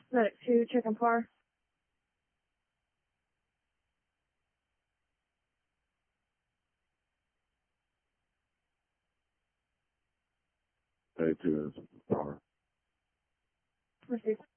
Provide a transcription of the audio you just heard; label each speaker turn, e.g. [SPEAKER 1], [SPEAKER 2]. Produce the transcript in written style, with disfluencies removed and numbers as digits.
[SPEAKER 1] Medic 2, check on par.
[SPEAKER 2] A2 is power.
[SPEAKER 1] Received.